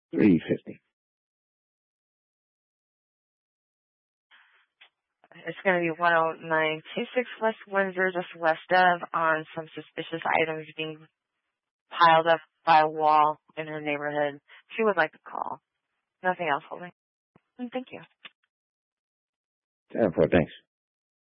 350. It's going to be 10926 West Windsor, just west of, on some suspicious items being piled up by a wall in her neighborhood. She would like to call. Nothing else, holding. Thank you. 10-4, thanks.